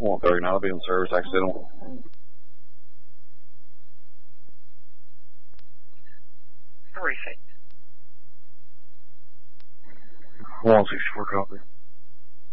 139 will be in service accidental. Terrific. 164 copy.